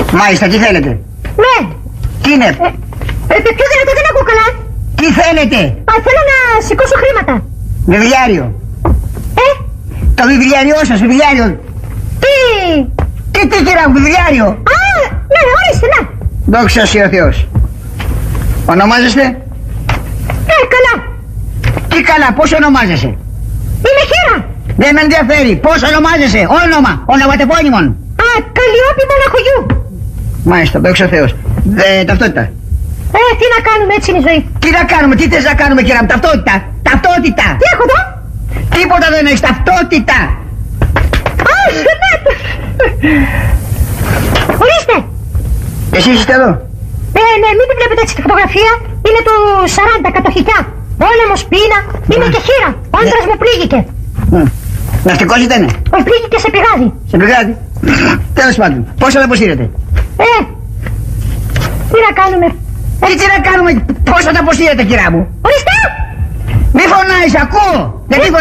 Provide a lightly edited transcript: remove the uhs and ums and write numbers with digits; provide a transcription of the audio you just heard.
Μάλιστα, τι θέλετε? Ναι. Τι είναι? Πιο δυνατό δεν ακούω καλά. Τι θέλετε? Θέλω να σηκώσω χρήματα. Βιβλιάριο. Το βιβλιάριό σας, βιβλιάριο. Τι κυρία μου, βιβλιάριο. Ναι, ορίστε, ναι. Δόξα σοι ο Θεός. Ονομάζεστε? Καλά. Τι καλά, πώς ονομάζεσαι? Είμαι Χέρα. Δεν με ενδιαφέρει, πώς ονομάζεσαι? Ονοματεπώνυμον. Καλλιόπη Μοναχογιού. Μάλιστα, δόξα ο Θεός. Ταυτότητα. Τι να κάνουμε, έτσι είναι η ζωή. Τι να κάνουμε, τι θες να κάνουμε κυρία μου? Ταυτότητα. Ταυτότητα. Τι έχω εδώ? Τίποτα δεν έχεις, ταυτότητα. Ορίστε. Εσείς είστε εδώ? Ναι, μην τη βλέπετε έτσι τη φωτογραφία. Είναι του 40 κατοχικιά. Πόλεμος, πείνα. Είμαι και Χήρα. Ο άντρας μου πλήγηκε. Ναυτικός ήταν? Όχι, πλήγηκε σε πηγάδι. Σε πηγάδι. Τέλος πάντων, πώς θα τα αποσύρετε? Τι να κάνουμε? Τι να κάνουμε, πώς θα τα αποσύρετε κυρία μου? Ορίστε. Μη φωνάζεις, ακούω.